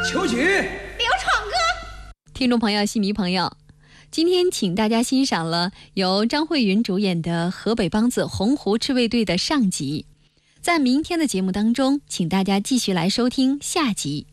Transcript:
秋菊、 刘闯哥。 听众朋友、戏迷朋友，今天请大家欣赏了由张慧云主演的河北梆子洪湖赤卫队的上集。在明天的节目当中，请大家继续来收听下集。